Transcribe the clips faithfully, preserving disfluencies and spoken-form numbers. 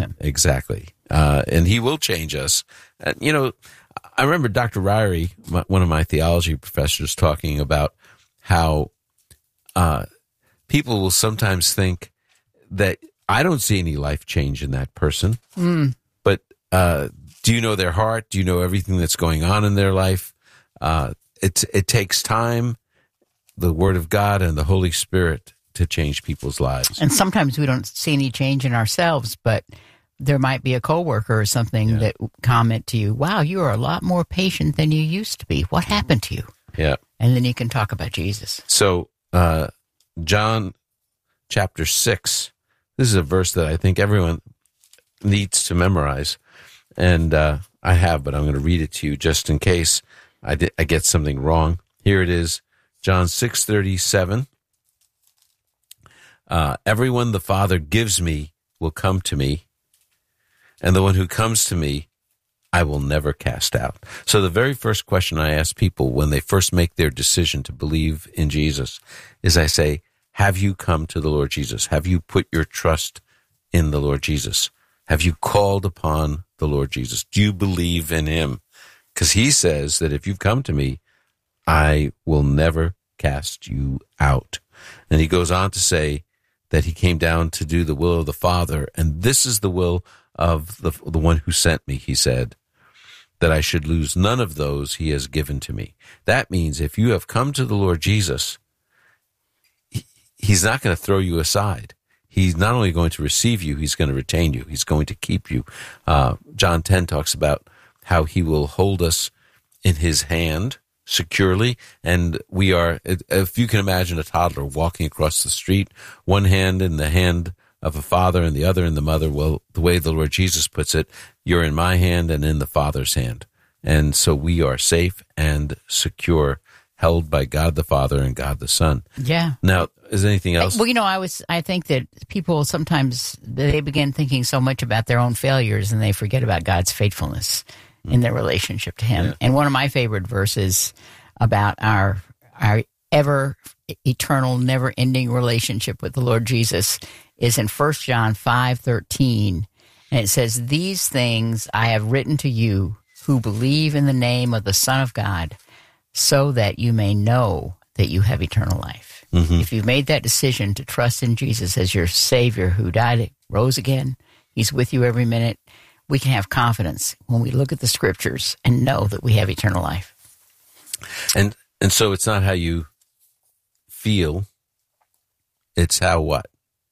him. Exactly. Uh, and he will change us. Uh, you know, I remember Doctor Ryrie, my, one of my theology professors, talking about how uh, people will sometimes think that I don't see any life change in that person. Mm. But uh, do you know their heart? Do you know everything that's going on in their life? Uh, it, it takes time, the Word of God and the Holy Spirit to change people's lives. And sometimes we don't see any change in ourselves, but there might be a coworker or something yeah. that comment to you, wow, you are a lot more patient than you used to be. What happened to you? Yeah. And then you can talk about Jesus. So, uh, John chapter six, this is a verse that I think everyone needs to memorize. And uh, I have, but I'm going to read it to you just in case I, di- I get something wrong. Here it is, John six thirty-seven. Uh, Everyone the Father gives me will come to me, and the one who comes to me, I will never cast out. So the very first question I ask people when they first make their decision to believe in Jesus is I say, have you come to the Lord Jesus? Have you put your trust in the Lord Jesus? Have you called upon the Lord Jesus? Do you believe in him? Because he says that if you've come to me, I will never cast you out. And he goes on to say that he came down to do the will of the Father, and this is the will of the, the one who sent me, he said, that I should lose none of those he has given to me. That means if you have come to the Lord Jesus, he, he's not going to throw you aside. He's not only going to receive you, he's going to retain you. He's going to keep you. Uh, John ten talks about how he will hold us in his hand securely. And we are, if you can imagine a toddler walking across the street, one hand in the hand of a father and the other in the mother, well, the way the Lord Jesus puts it, you're in my hand and in the Father's hand. And so we are safe and secure, held by God the Father and God the Son. Yeah. Now, is there anything else? Well, you know, I was, I think that people sometimes, they begin thinking so much about their own failures and they forget about God's faithfulness mm. in their relationship to him. Yeah. And one of my favorite verses about our, our ever eternal, never ending relationship with the Lord Jesus is in First John five thirteen. And it says, these things I have written to you who believe in the name of the Son of God, so that you may know that you have eternal life. Mm-hmm. If you've made that decision to trust in Jesus as your Savior who died, rose again, he's with you every minute, we can have confidence when we look at the Scriptures and know that we have eternal life. And and so it's not how you feel, it's how what?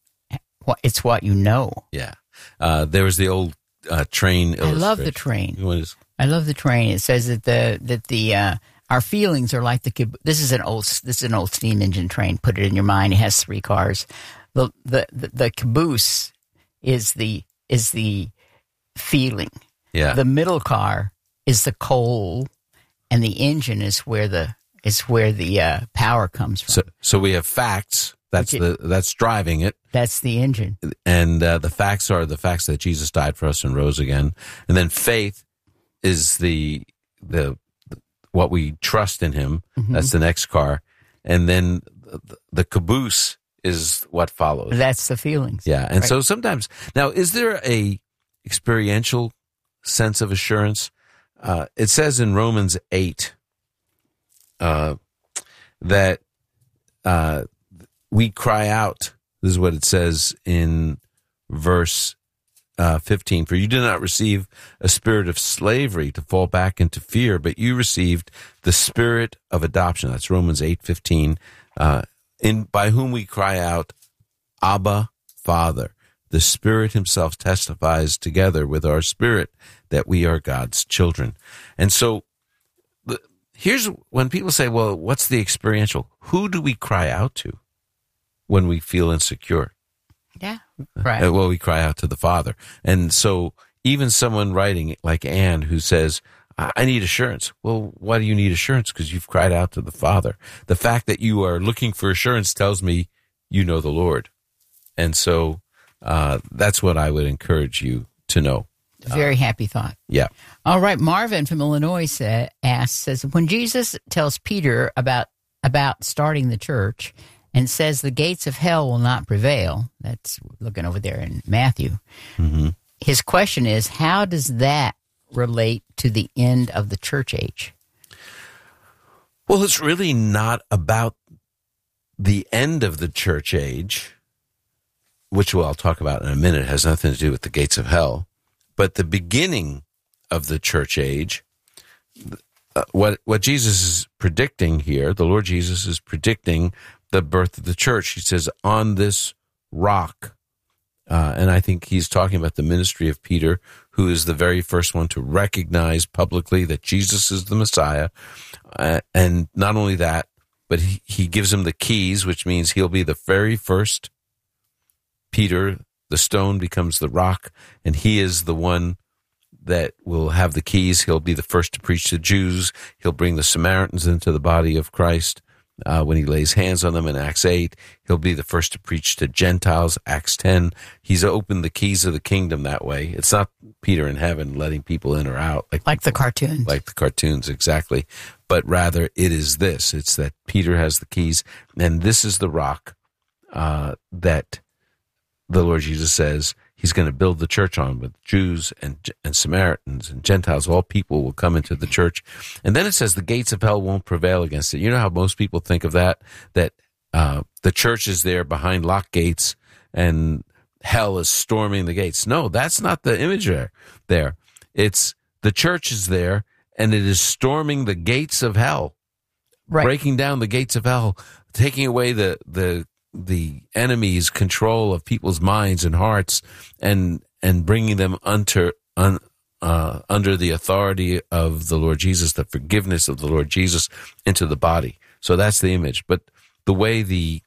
It's what you know. Yeah. Uh, there was the old uh, train illustration. I love the train. Is- I love the train. It says that the that the uh, our feelings are like the this is an old this is an old steam engine train. Put it in your mind. It has three cars. The the the, the caboose is the is the feeling. Yeah. The middle car is the coal, and the engine is where the is where the uh, power comes from. So so we have facts. That's it, the that's driving it. That's the engine. And uh, the facts are the facts that Jesus died for us and rose again. And then faith is the the what we trust in him. Mm-hmm. That's the next car. And then the, the caboose is what follows. That's the feelings. Yeah. And right. so sometimes now, is there a experiential sense of assurance? Uh, it says in Romans eight uh, that. Uh, We cry out. This is what it says in verse uh, fifteen. For you did not receive a spirit of slavery to fall back into fear, but you received the spirit of adoption. That's Romans eight fifteen. Uh, in by whom we cry out, Abba, Father. The Spirit himself testifies together with our spirit that we are God's children. And so the, here's when people say, well, what's the experiential? Who do we cry out to when we feel insecure? Yeah, right. Uh, well, we cry out to the Father. And so even someone writing like Anne who says, I, I need assurance. Well, why do you need assurance? Because you've cried out to the Father. The fact that you are looking for assurance tells me you know the Lord. And so uh, that's what I would encourage you to know. Very uh, happy thought. Yeah. All right. Marvin from Illinois sa- asks, says, when Jesus tells Peter about about starting the church and says the gates of hell will not prevail, that's looking over there in Matthew, mm-hmm. his question is, how does that relate to the end of the church age? Well, it's really not about the end of the church age, which I'll talk about in a minute. It has nothing to do with the gates of hell, but the beginning of the church age. Uh, what what Jesus is predicting here, the Lord Jesus is predicting the birth of the church. He says, on this rock, uh, and I think he's talking about the ministry of Peter, who is the very first one to recognize publicly that Jesus is the Messiah. Uh, and not only that, but he, he gives him the keys, which means he'll be the very first Peter. The stone becomes the rock, and he is the one that will have the keys. He'll be the first to preach to Jews. He'll bring the Samaritans into the body of Christ uh, when he lays hands on them in Acts eight. He'll be the first to preach to Gentiles, Acts ten. He's opened the keys of the kingdom that way. It's not Peter in heaven letting people in or out. Like, like people, the cartoons. Like the cartoons, exactly. But rather, it is this. It's that Peter has the keys, and this is the rock uh, that the Lord Jesus says he's going to build the church on, with Jews and and Samaritans and Gentiles. All people will come into the church. And then it says the gates of hell won't prevail against it. You know how most people think of that? That uh, the church is there behind locked gates and hell is storming the gates. No, that's not the image there. There, it's the church is there and it is storming the gates of hell, right. Breaking down the gates of hell, taking away the the the enemy's control of people's minds and hearts, and and bringing them under un, uh, under the authority of the Lord Jesus, the forgiveness of the Lord Jesus into the body. So that's the image. But the way the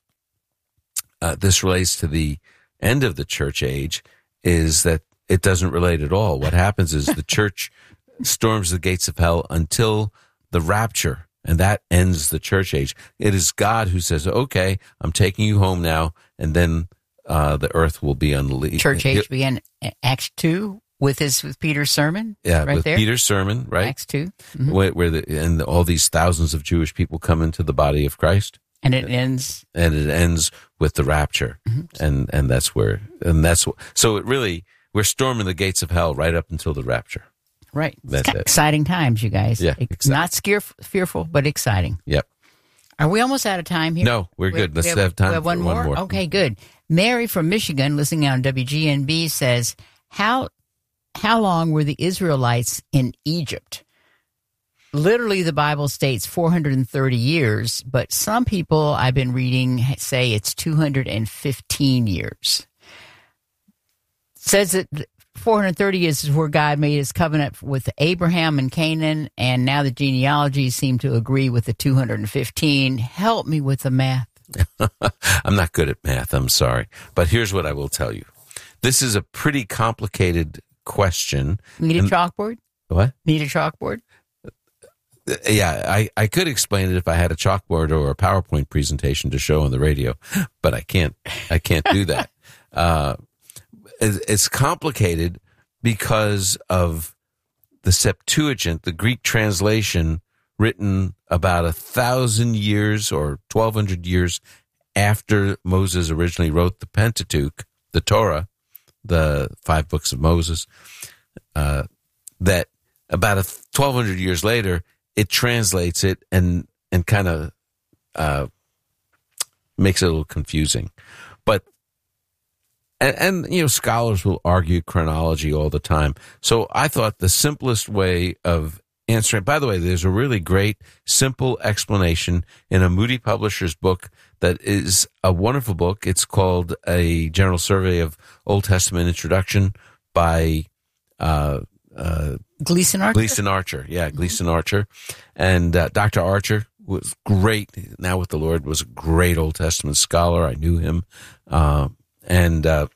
uh, this relates to the end of the church age is that it doesn't relate at all. What happens is the church storms the gates of hell until the rapture. And that ends the church age. It is God who says, okay, I'm taking you home now, and then uh, the earth will be unleashed. Church age began Acts two with his with Peter's sermon. Yeah, right with there. Peter's sermon, right? Acts two. Mm-hmm. Where, where the, and all these thousands of Jewish people come into the body of Christ. And it ends. And it ends with the rapture. Mm-hmm. And and that's where, and that's, so it really, we're storming the gates of hell right up until the rapture. Right. That's it's it. Exciting times, you guys. Yeah, It's exactly. not scare, fearful, but exciting. Yep. Are we almost out of time here? No, we're we, good. Let's we have, have time we have for one more? one more. Okay, good. Mary from Michigan, listening on W G N B, says, how how long were the Israelites in Egypt? Literally, the Bible states four hundred thirty years, but some people I've been reading say it's two hundred fifteen years. Says that four hundred thirty is where God made his covenant with Abraham and Canaan, and now the genealogies seem to agree with the two hundred fifteen. Help me with the math. I'm not good at math, I'm sorry. But here's what I will tell you. This is a pretty complicated question. Need a and, chalkboard? What? Need a chalkboard? Yeah, I, I could explain it if I had a chalkboard or a PowerPoint presentation to show on the radio, but I can't. I can't do that. uh, it's complicated because of the Septuagint, the Greek translation, written about a thousand years or twelve hundred years after Moses originally wrote the Pentateuch, the Torah, the five books of Moses. Uh, that about a twelve hundred years later, it translates it and and kind of uh, makes it a little confusing. But and, and you know, scholars will argue chronology all the time. So I thought the simplest way of answering. By the way, there's a really great simple explanation in a Moody Publishers book that is a wonderful book. It's called A General Survey of Old Testament Introduction by uh, uh, Gleason Archer. Gleason Archer, yeah, Gleason Archer, and uh, Doctor Archer was great. Now with the Lord, was a great Old Testament scholar. I knew him, uh, and uh,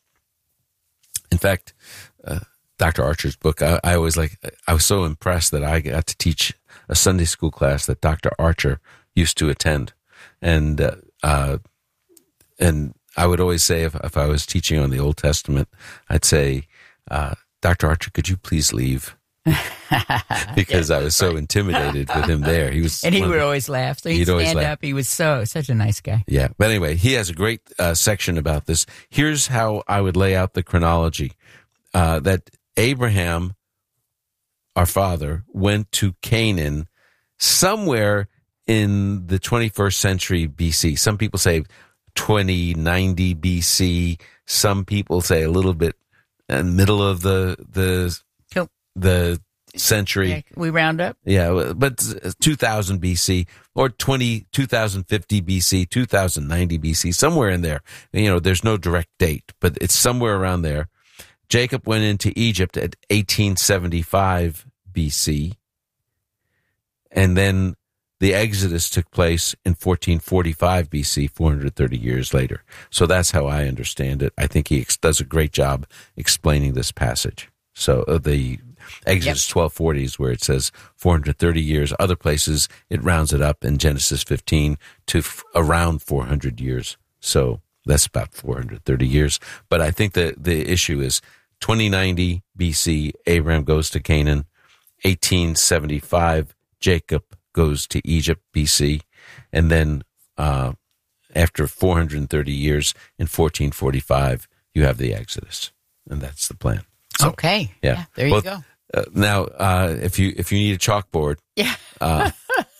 in fact, uh, Doctor Archer's book, I, I always like. I was so impressed that I got to teach a Sunday school class that Doctor Archer used to attend, and uh, uh, and I would always say if if I was teaching on the Old Testament, I'd say, uh, Doctor Archer, could you please leave? Because yeah, I was so funny. Intimidated with him there. He was, and he would the, always laugh. So he'd, he'd stand up. He was so such a nice guy. Yeah, but anyway, he has a great uh, section about this. Here's how I would lay out the chronology. uh, that Abraham, our father, went to Canaan somewhere in the twenty-first century B C. Some people say twenty ninety B C. Some people say a little bit in the middle of the the Cool. the century. Yeah, we round up. Yeah, but two thousand B C or twenty, two thousand fifty B C, two thousand ninety B C, somewhere in there. You know, there's no direct date, but it's somewhere around there. Jacob went into Egypt at eighteen seventy-five B C, and then the Exodus took place in fourteen forty-five B C, four hundred thirty years later. So that's how I understand it. I think he ex- does a great job explaining this passage. So uh, the Exodus yep. twelve forty is where it says four hundred thirty years. Other places, it rounds it up in Genesis fifteen to f- around four hundred years. So that's about four hundred thirty years. But I think that the issue is twenty ninety B C, Abraham goes to Canaan. eighteen seventy-five, Jacob goes to Egypt B C. And then uh, after four hundred thirty years, in fourteen forty-five, you have the Exodus. And that's the plan. So, okay. Yeah. yeah there well, you go. Uh, now, uh, if you if you need a chalkboard, yeah. uh,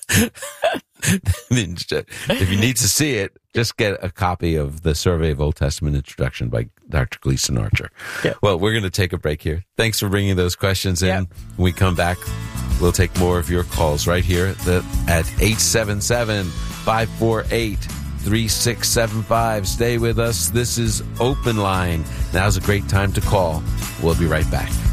if you need to see it, just get a copy of the Survey of Old Testament Introduction by Doctor Gleason Archer. Yeah. Well, we're going to take a break here. Thanks for bringing those questions in. Yep. When we come back, we'll take more of your calls right here at eight seven seven, five four eight, three six seven five. Stay with us. This is Open Line. Now's a great time to call. We'll be right back.